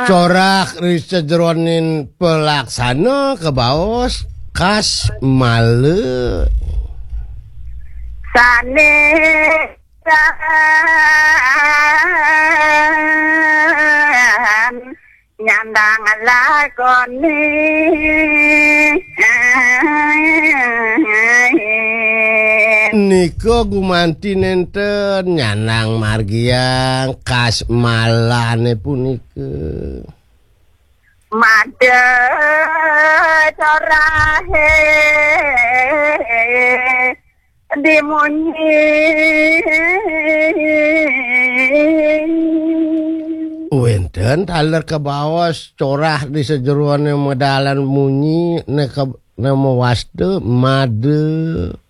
Corak risejeronin pelaksana kebaos kas male. Sane nyandang lakoni Niko gumanti nenten nyanang margiang kas malane punika. Made corahe dimunyi Wenten taler ke bawah corah di sejeruannya medalan munyi ne wasde made.